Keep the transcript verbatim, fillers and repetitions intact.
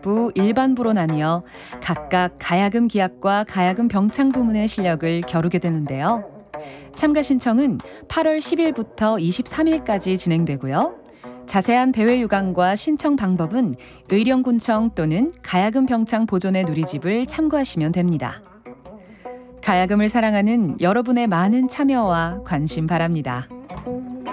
특가부, 일반부로 나뉘어 각각 가야금 기악과 가야금 병창 부문의 실력을 겨루게 되는데요. 참가 신청은 팔월 십일부터 이십삼일까지 진행되고요. 자세한 대회 유관과 신청 방법은 의령군청 또는 가야금 병창 보존의 누리집을 참고하시면 됩니다. 가야금을 사랑하는 여러분의 많은 참여와 관심 바랍니다.